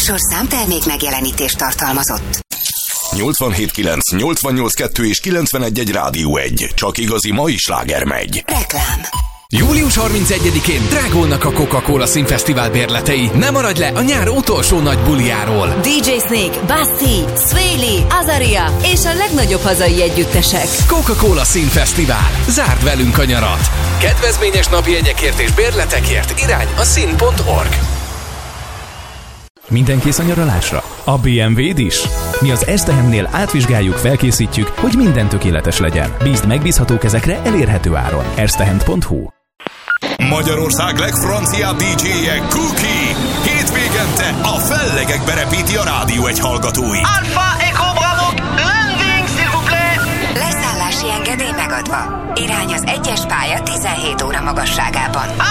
Műsorszám termék megjelenítést tartalmazott. 87.9, 88.2 és 91.1 Rádió 1. Csak igazi mai sláger megy. Reklám. Július 31-én drágulnak a Coca-Cola Színfesztivál bérletei. Ne maradj le a nyár utolsó nagy buliáról. DJ Snake, Bassi, Swaley, Azaria és a legnagyobb hazai együttesek. Coca-Cola Színfesztivál. Zárd velünk a nyarat. Kedvezményes napi jegyekért és bérletekért irány a szín.org. Minden kész a nyaralásra? A BMW-d is? Mi az Esztehemnél átvizsgáljuk, felkészítjük, hogy minden tökéletes legyen. Bízd megbízható kezekre elérhető áron. Erstehem.hu. Magyarország legfranciább DJ-je Cookie. Hétvégente a fellegekbe repíti a Rádió 1 hallgatóit. Alpha Echo Bravo, landing s'il vous plaît! Leszállási engedély megadva. Irány az 1-es pálya 17 óra magasságában.